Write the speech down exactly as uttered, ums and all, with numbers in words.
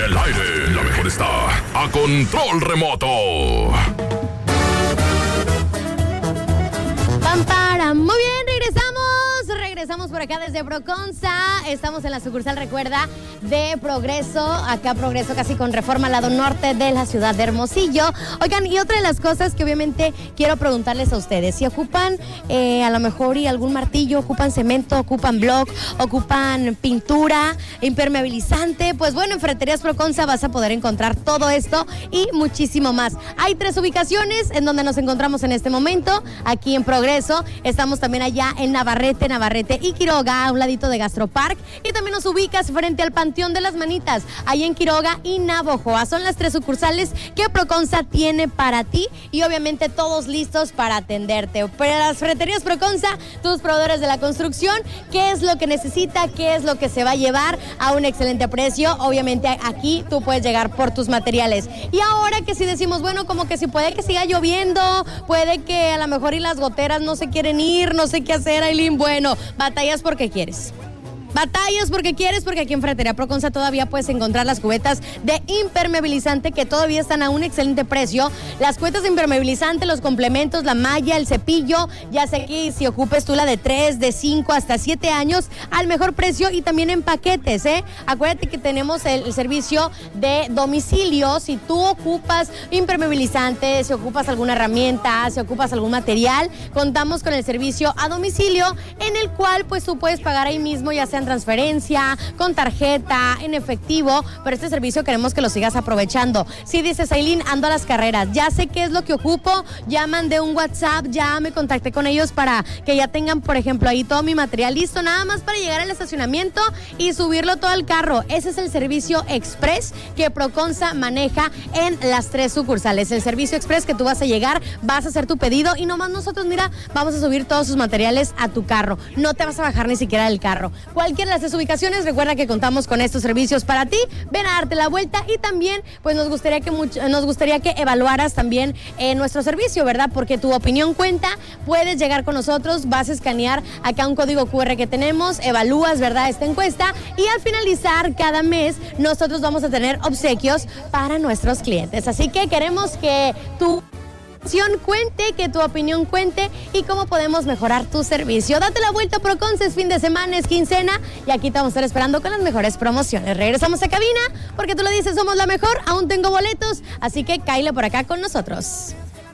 el aire, la mejor está a control remoto. Pam, para. Muy bien, regresamos. Regresamos por acá desde Proconza. Estamos en la sucursal, recuerda, de Progreso. Acá Progreso casi con Reforma, al lado norte de la ciudad de Hermosillo. Oigan, y otra de las cosas que obviamente quiero preguntarles a ustedes. Si ocupan eh, a lo mejor y algún martillo, ocupan cemento, ocupan block, ocupan pintura, impermeabilizante, pues bueno, en Ferreterías Proconza vas a poder encontrar todo esto y muchísimo más. Hay tres ubicaciones en donde nos encontramos en este momento. Aquí en Progreso. Estamos también allá en Navarrete, Navarrete y Quiroga, a un ladito de Gastropark. Y también nos ubicas frente al Panteón de las Manitas, ahí en Quiroga y Navojoa. Son las tres sucursales que Proconza tiene para ti y obviamente todos listos para atenderte. Para las Ferreterías Proconza, tus proveedores de la construcción, ¿qué es lo que necesita? ¿Qué es lo que se va a llevar a un excelente precio? Obviamente aquí tú puedes llegar por tus materiales. Y ahora que si decimos, bueno, como que si puede que siga lloviendo, puede que a lo mejor y las goteras no se quieren ir, no sé qué hacer, Aileen. Bueno, batallas porque quieres. Batallas porque quieres, porque aquí en Ferretería Proconza todavía puedes encontrar las cubetas de impermeabilizante que todavía están a un excelente precio. Las cubetas de impermeabilizante, los complementos, la malla, el cepillo, ya sé que si ocupes tú la de tres, de cinco hasta siete años al mejor precio y también en paquetes, ¿eh? Acuérdate que tenemos el, el servicio de domicilio. Si tú ocupas impermeabilizante, si ocupas alguna herramienta, si ocupas algún material, contamos con el servicio a domicilio en el cual pues tú puedes pagar ahí mismo, ya sea en transferencia, con tarjeta, en efectivo, pero este servicio queremos que lo sigas aprovechando. Si dices, Aileen, ando a las carreras, ya sé qué es lo que ocupo, ya mandé un WhatsApp, ya me contacté con ellos para que ya tengan, por ejemplo, ahí todo mi material listo, nada más para llegar al estacionamiento y subirlo todo al carro. Ese es el servicio express que Proconza maneja en las tres sucursales. El servicio express que tú vas a llegar, vas a hacer tu pedido y nomás nosotros, mira, vamos a subir todos sus materiales a tu carro. No te vas a bajar ni siquiera del carro. Cualquiera de las tres ubicaciones, recuerda que contamos con estos servicios para ti. Ven a darte la vuelta y también pues nos gustaría que mucho, nos gustaría que evaluaras también eh, nuestro servicio, ¿verdad? Porque tu opinión cuenta. Puedes llegar con nosotros, vas a escanear acá un código cu erre que tenemos, evalúas, ¿verdad?, esta encuesta y al finalizar cada mes nosotros vamos a tener obsequios para nuestros clientes. Así que queremos que tú cuente, que tu opinión cuente y cómo podemos mejorar tu servicio. Date la vuelta a Proconza, es fin de semana, es quincena y aquí te vamos a estar esperando con las mejores promociones. Regresamos a cabina porque tú lo dices, somos la mejor, aún tengo boletos, así que cáile por acá con nosotros.